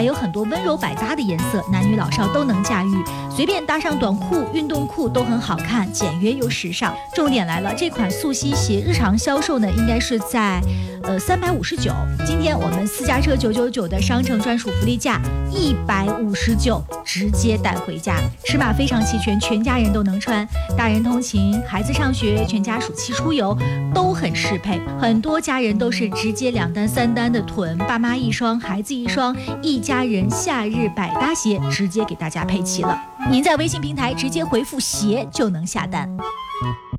还有很多温柔百搭的颜色，男女老少都能驾驭，随便搭上短裤、运动裤都很好看，简约又时尚。重点来了，这款素膝鞋日常销售呢，应该是在359，今天我们私家车999的商城专属福利价159，直接带回家。尺码非常齐全，全家人都能穿，大人通勤、孩子上学、全家暑期出游都很适配。很多家人都是直接2单3单的囤，爸妈一双，孩子一双，一家人夏日百搭鞋直接给大家配齐了。您在微信平台直接回复鞋就能下单。